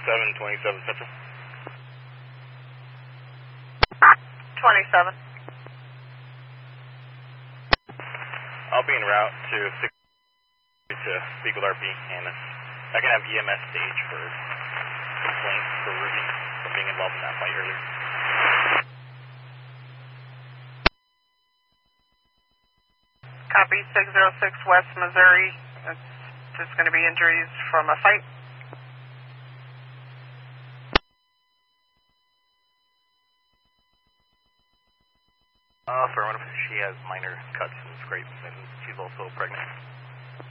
727 Central. 27. I'll be en route to 6 to speak with RP, and I can have EMS stage for complaint for Ruby for being involved in that fight earlier. Copy 606 West Missouri. It's just going to be injuries from a fight. Affirmative. She has minor cuts and scrapes, and she's also pregnant.